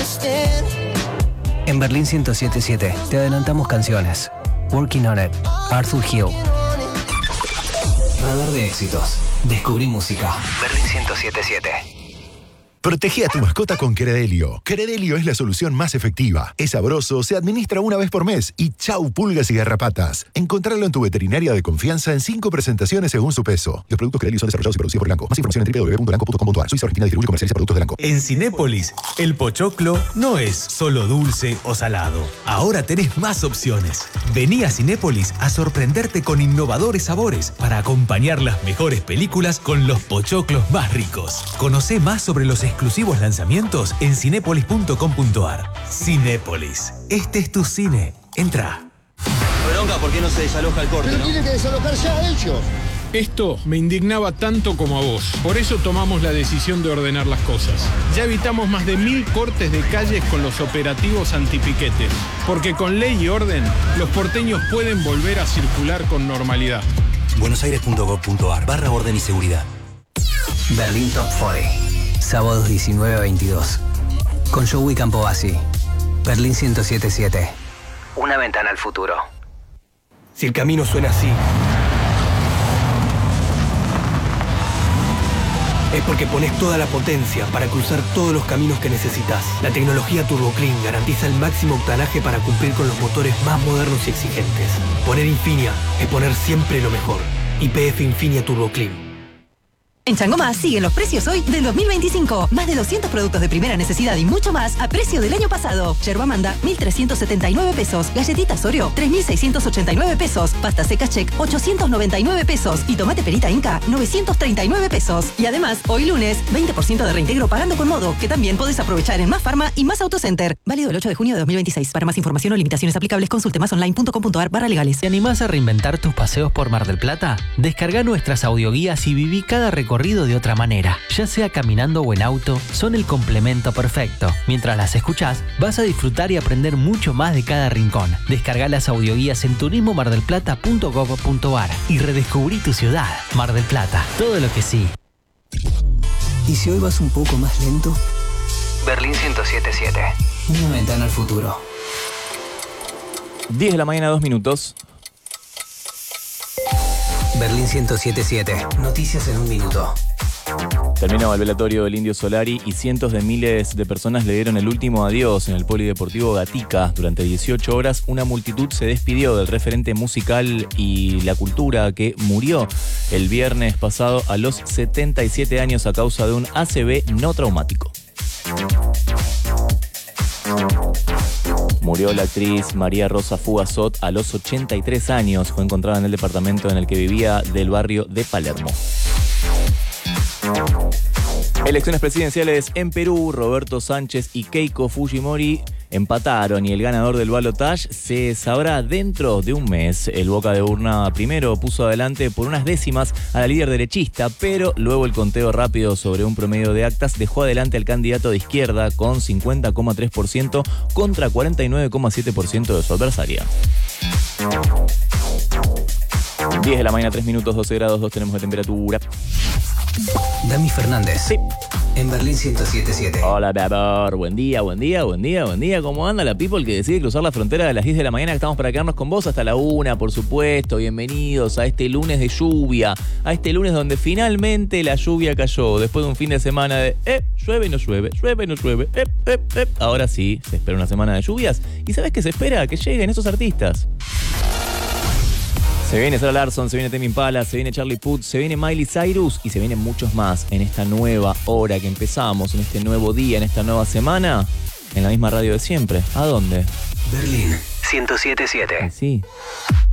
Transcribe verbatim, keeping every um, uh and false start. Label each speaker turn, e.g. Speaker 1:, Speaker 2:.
Speaker 1: En Berlín ciento siete punto siete te adelantamos canciones. Working on It, Arthur Hill. Radar de éxitos. Descubrí música. Berlín ciento siete punto siete.
Speaker 2: Protege a tu mascota con Credelio. Credelio es la solución más efectiva. Es sabroso, se administra una vez por mes y chau pulgas y garrapatas. Encontrarlo en tu veterinaria de confianza en cinco presentaciones según su peso. Los productos Credelio son desarrollados y producidos por Elanco. Más información en doble u doble u doble u punto elanco punto com punto a r. Suiza Argentina distribuye y comercializa productos de Elanco.
Speaker 3: En Cinépolis, el pochoclo no es solo dulce o salado. Ahora tenés más opciones. Vení a Cinépolis a sorprenderte con innovadores sabores para acompañar las mejores películas con los pochoclos más ricos. Conocé más sobre los exclusivos lanzamientos en cinépolis punto com punto a r. Cinépolis. Este es tu cine. Entra.
Speaker 4: Bronca, ¿por qué no se desaloja el corte?
Speaker 5: Pero
Speaker 4: ¿no?
Speaker 5: tienen que desalojar ya ellos.
Speaker 6: Esto me indignaba tanto como a vos. Por eso tomamos la decisión de ordenar las cosas. Ya evitamos más de mil cortes de calles con los operativos antipiquetes. Porque con ley y orden, los porteños pueden volver a circular con normalidad.
Speaker 7: buenosaires punto gov punto a r barra orden y seguridad.
Speaker 1: Berlín Top cuarenta. Sábados diecinueve a veintidós. Con Joey Campobasi. Berlín ciento siete punto siete. Una ventana al futuro.
Speaker 7: Si el camino suena así, es porque pones toda la potencia para cruzar todos los caminos que necesitas. La tecnología Turbo Clean garantiza el máximo octanaje para cumplir con los motores más modernos y exigentes. Poner Infinia es poner siempre lo mejor. Y P F Infinia Turbo Clean.
Speaker 8: En Chango Más siguen los precios hoy del dos mil veinticinco. Más de doscientos productos de primera necesidad y mucho más a precio del año pasado. Yerba Manda, mil trescientos setenta y nueve pesos. Galletitas Oreo, tres mil seiscientos ochenta y nueve pesos. Pasta seca Check, ochocientos noventa y nueve pesos. Y tomate Perita Inca, novecientos treinta y nueve pesos. Y además, hoy lunes, veinte por ciento de reintegro pagando con Modo, que también podés aprovechar en Más Farma y Más Autocenter. Válido el ocho de junio de dos mil veintiséis. Para más información o limitaciones aplicables, consulte masonline punto com punto a r barra legales.
Speaker 9: ¿Te animás a reinventar tus paseos por Mar del Plata? Descarga nuestras audioguías y viví cada recorrido de otra manera. Ya sea caminando o en auto, son el complemento perfecto. Mientras las escuchás, vas a disfrutar y aprender mucho más de cada rincón. Descarga las audioguías en turismo mar del plata punto gov punto a r y redescubrí tu ciudad. Mar del Plata, todo lo que sí.
Speaker 1: ¿Y si hoy vas un poco más lento? Berlín ciento siete punto siete. Una ventana al futuro.
Speaker 10: diez de la mañana, dos minutos.
Speaker 1: Berlín ciento siete punto siete. Noticias en un minuto.
Speaker 10: Terminó el velatorio del Indio Solari y cientos de miles de personas le dieron el último adiós en el Polideportivo Gatica. Durante dieciocho horas, una multitud se despidió del referente musical y la cultura que murió el viernes pasado a los setenta y siete años a causa de un A C V no traumático. Murió la actriz María Rosa Fugazot a los ochenta y tres años. Fue encontrada en el departamento en el que vivía del barrio de Palermo. Elecciones presidenciales en Perú, Roberto Sánchez y Keiko Fujimori empataron y el ganador del balotaje se sabrá dentro de un mes. El Boca de Urna primero puso adelante por unas décimas a la líder derechista, pero luego el conteo rápido sobre un promedio de actas dejó adelante al candidato de izquierda con cincuenta coma tres por ciento contra cuarenta y nueve coma siete por ciento de su adversaria. diez de la mañana, tres minutos, doce grados, dos tenemos de temperatura.
Speaker 1: Dami Fernández.
Speaker 10: Sí.
Speaker 1: En Berlín ciento siete punto siete.
Speaker 10: Hola, mi amor. Buen día, buen día, buen día, buen día. ¿Cómo anda la people que decide cruzar la frontera de las diez de la mañana? Que estamos para quedarnos con vos hasta la una, por supuesto. Bienvenidos a este lunes de lluvia. A este lunes donde finalmente la lluvia cayó. Después de un fin de semana de, eh, llueve y no llueve, llueve y no llueve, eh, eh, eh. Ahora sí, se espera una semana de lluvias. ¿Y sabes qué se espera? Que lleguen esos artistas. Se viene Sarah Larsson, se viene Tame Impala, se viene Charlie Puth, se viene Miley Cyrus y se vienen muchos más en esta nueva hora que empezamos, en este nuevo día, en esta nueva semana, en la misma radio de siempre. ¿A dónde?
Speaker 1: Berlín ciento siete punto siete.
Speaker 10: Sí.